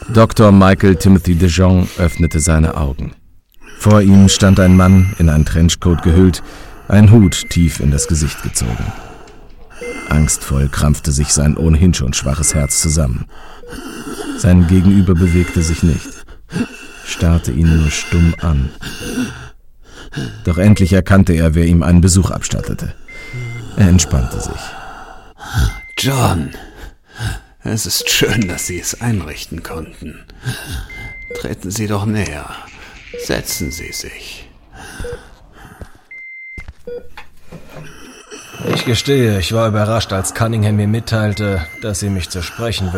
Dr. Michael Timothy de Jong öffnete seine Augen. Vor ihm stand ein Mann, in einen Trenchcoat gehüllt, ein Hut tief in das Gesicht gezogen. Angstvoll krampfte sich sein ohnehin schon schwaches Herz zusammen. Sein Gegenüber bewegte sich nicht, starrte ihn nur stumm an. Doch endlich erkannte er, wer ihm einen Besuch abstattete. Er entspannte sich. John, es ist schön, dass Sie es einrichten konnten. Treten Sie doch näher. Setzen Sie sich. Ich gestehe, ich war überrascht, als Cunningham mir mitteilte, dass Sie mich zu sprechen